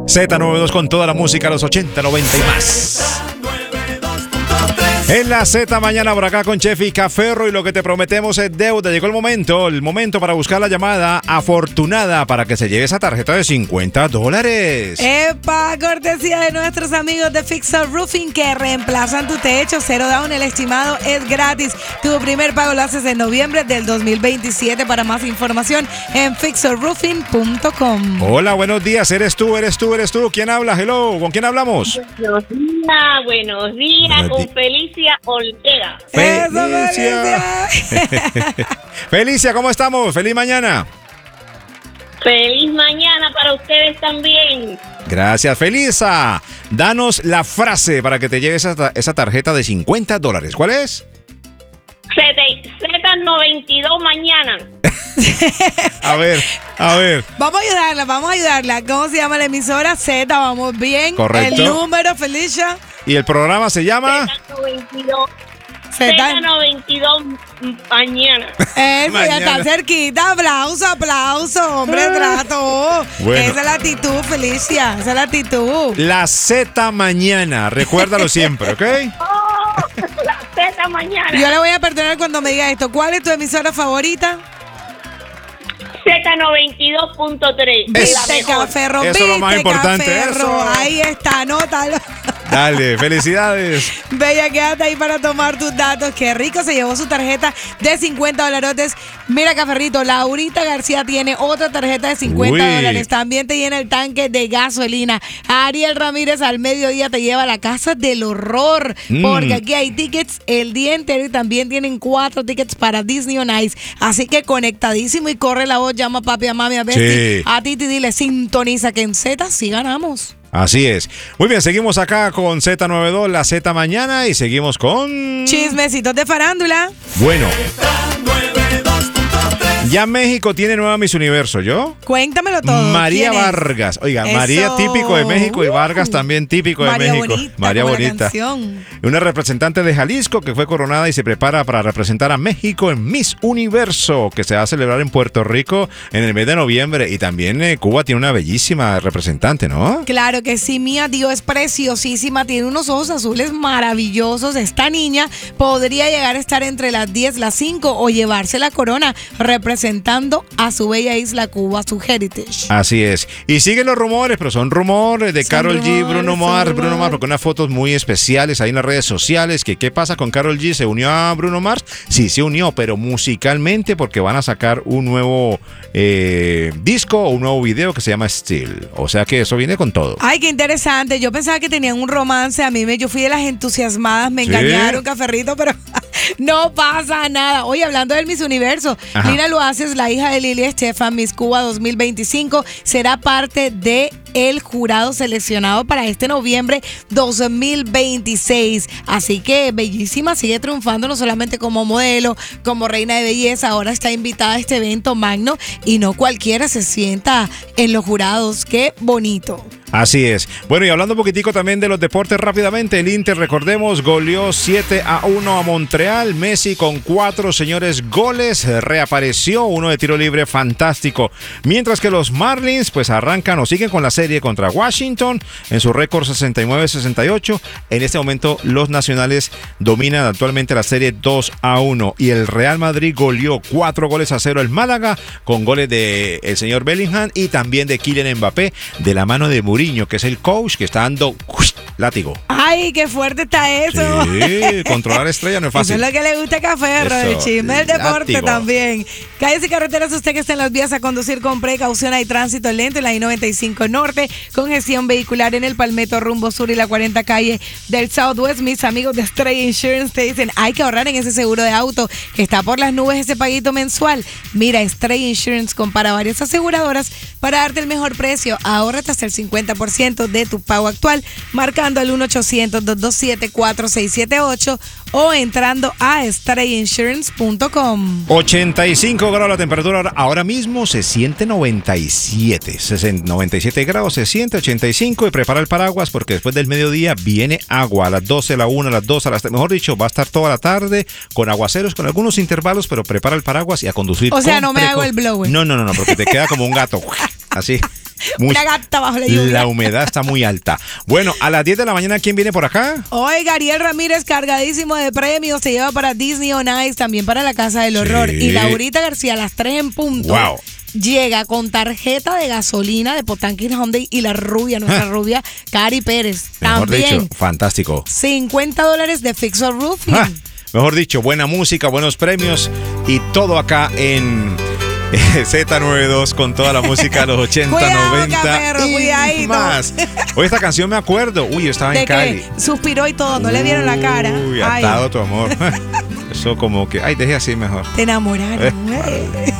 Z92 con toda la música, los 80, 90 y más. En la Z mañana por acá con Chefi Caferro y lo que te prometemos es deuda. Llegó el momento para buscar la llamada afortunada para que se lleve esa tarjeta de $50. ¡Epa! Cortesía de nuestros amigos de Fixer Roofing que reemplazan tu techo. 0 down, el estimado es gratis. Tu primer pago lo haces en noviembre del 2027. Para más información en fixerroofing.com. Hola, buenos días. ¿Eres tú? ¿Quién habla? Hello, ¿con quién hablamos? Buenos días, con Felicia Ortega. Felicia. Felicia, ¿cómo estamos? Feliz mañana. Feliz mañana para ustedes también. Gracias, Felisa. Danos la frase para que te lleves esa tarjeta de $50. ¿Cuál es? Z92 mañana. A ver. Vamos a ayudarla. ¿Cómo se llama la emisora? Z, vamos bien. Correcto. El número, Felicia. ¿Y el programa se llama? Z92 mañana. Eso, ya está cerquita. Aplauso, hombre, trato. Bueno. Esa es la actitud, Felicia. Esa es la actitud. La Z mañana. Recuérdalo siempre, ¿ok? La Z mañana. Yo le voy a perdonar cuando me diga esto. ¿Cuál es tu emisora favorita? Z92.3. Viste, Caferro. Eso es lo más importante. Caferro. Eso. Ahí está, anótalo. Dale, felicidades. Bella, quédate ahí para tomar tus datos. Qué rico, se llevó su tarjeta de $50. Mira, Caferrito, Laurita García tiene otra tarjeta de $50. También te llena el tanque de gasolina. Ariel Ramírez al mediodía te lleva a la casa del horror. Porque aquí hay tickets el día entero y también tienen 4 tickets para Disney on Ice. Así que conectadísimo y corre la voz, llama a papi, a mami, a Bestie, Sí. a Titi, dile, sintoniza que en Z sí ganamos. Así es. Muy bien, seguimos acá con Z92, la Z mañana y seguimos con... Chismecitos de farándula. Bueno. Ya México tiene nueva Miss Universo, ¿yo? Cuéntamelo todo. María ¿Quién es? Vargas. Oiga, Eso. María típico de México y Vargas también típico de María México. Bonita, María como la Bonita. canción. Una representante de Jalisco que fue coronada y se prepara para representar a México en Miss Universo, que se va a celebrar en Puerto Rico en el mes de noviembre. Y también Cuba tiene una bellísima representante, ¿no? Claro que sí, Mía Dio es preciosísima, tiene unos ojos azules maravillosos. Esta niña podría llegar a estar entre las 10, las 5 o llevarse la corona representando a su bella isla Cuba, su heritage. Así es. Y siguen los rumores, pero son rumores de Karol G, Bruno Mars, porque unas fotos muy especiales ahí en las redes sociales. ¿Qué pasa con Karol G? ¿Se unió a Bruno Mars? Sí, se unió, pero musicalmente porque van a sacar un nuevo disco o un nuevo video que se llama Still. O sea que eso viene con todo. Ay, qué interesante. Yo pensaba que tenían un romance. Yo fui de las entusiasmadas, me engañaron, Caferrito, pero no pasa nada. Oye, hablando del Miss Universo, Lina Loaces, la hija de Lili Estefan, Miss Cuba 2025, será parte de el jurado seleccionado para este noviembre 2026. Así que bellísima, sigue triunfando no solamente como modelo, como reina de belleza, ahora está invitada a este evento magno y no cualquiera se sienta en los jurados. Qué bonito. Así es. Bueno, y hablando un poquitico también de los deportes rápidamente, el Inter, recordemos, goleó 7-1 a Montreal. Messi con 4 señores goles, reapareció, uno de tiro libre fantástico. Mientras que los Marlins pues arrancan o siguen con la serie contra Washington en su récord 69-68. En este momento los nacionales dominan actualmente la serie 2-1 y el Real Madrid goleó 4-0 el Málaga con goles de el señor Bellingham y también de Kylian Mbappé de la mano de Mourinho, que es el coach que está dando látigo. Ay, qué fuerte está eso. Sí, controlar estrella no es fácil. Eso es lo que le gusta a Caferro, Eso, el chisme del deporte látigo. también. Calles y carreteras, usted que está en las vías a conducir con precaución. Hay tránsito lento en la I-95 Norte, congestión vehicular en el Palmetto rumbo sur y la 40 calle del Southwest. Mis amigos de Stray Insurance te dicen, hay que ahorrar en ese seguro de auto que está por las nubes, ese paguito mensual. Mira, Stray Insurance compara varias aseguradoras para darte el mejor precio. Ahórrate hasta el 50% de tu pago actual, marcando al 1-800-227-4678 o entrando a strayinsurance.com. 85 grados la temperatura, ahora mismo se siente 97. 97 grados se siente, 85 y prepara el paraguas porque después del mediodía viene agua a las 12, a la 1, a las 2, a las 3. Mejor dicho, va a estar toda la tarde con aguaceros, con algunos intervalos, pero prepara el paraguas y a conducir. O sea, no me hago el blower. No, porque te queda como un gato. Así. Una gata bajo la lluvia. La humedad está muy alta. Bueno, a las 10 de la mañana, ¿quién viene por acá? Oiga, Ariel Ramírez, cargadísimo de premios, se lleva para Disney on Ice, también para la Casa del Horror. Sí. Y Laurita García, a las 3 en punto. Wow. Llega con tarjeta de gasolina de Potanquín Hyundai y la rubia, nuestra rubia, Cari Pérez. Mejor También. dicho, fantástico. $50 de Fixer Roofing. Mejor dicho, buena música, buenos premios y todo acá en Z92 con toda la música de los 80, Cuidado, 90 perro, y cuidadito. más. Hoy esta canción me acuerdo. Uy, yo estaba en De Cali. que suspiró y todo, no le vieron la cara. Uy, Ay, atado tu amor. Eso como que, ay, deje así mejor. te enamoraron.